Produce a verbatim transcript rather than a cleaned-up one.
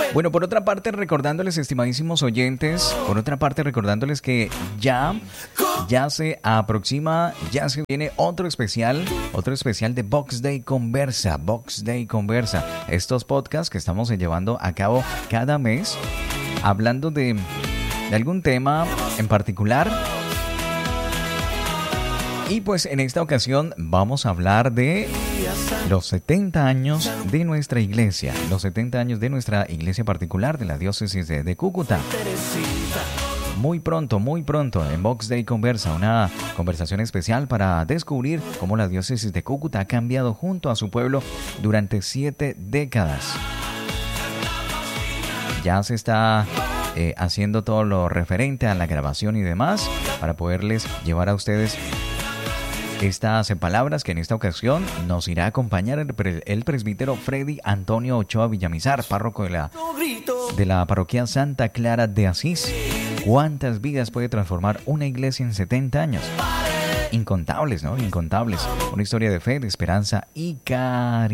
Bueno, por otra parte, recordándoles, estimadísimos oyentes, por otra parte, recordándoles que ya, ya se aproxima, ya se viene otro especial, otro especial de Box Day Conversa, Box Day Conversa. Estos podcasts que estamos llevando a cabo cada mes, hablando de, de algún tema en particular. Y pues en esta ocasión vamos a hablar de los setenta años de nuestra iglesia, los setenta años de nuestra iglesia particular de la diócesis de, de Cúcuta. Muy pronto, muy pronto, en Box Day Conversa, una conversación especial para descubrir cómo la diócesis de Cúcuta ha cambiado junto a su pueblo durante siete décadas. Ya se está eh, haciendo todo lo referente a la grabación y demás para poderles llevar a ustedes estas palabras que en esta ocasión nos irá a acompañar el, pre- el presbítero Freddy Antonio Ochoa Villamizar, párroco de la, de la parroquia Santa Clara de Asís. ¿Cuántas vidas puede transformar una iglesia en setenta años? Incontables, ¿no? Incontables. Una historia de fe, de esperanza y cariño.